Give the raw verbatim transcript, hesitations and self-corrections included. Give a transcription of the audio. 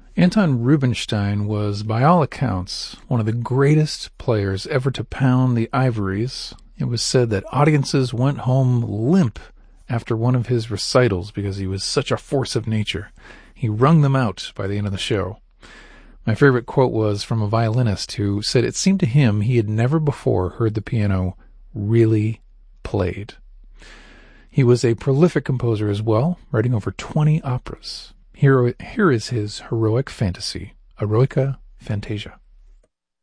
Anton Rubinstein was, by all accounts, one of the greatest players ever to pound the ivories. It was said that audiences went home limp after one of his recitals because he was such a force of nature. He wrung them out by the end of the show. My favorite quote was from a violinist who said it seemed to him he had never before heard the piano really played. He was a prolific composer as well, writing over twenty operas. Here, here is his heroic fantasy, Eroica Fantasia.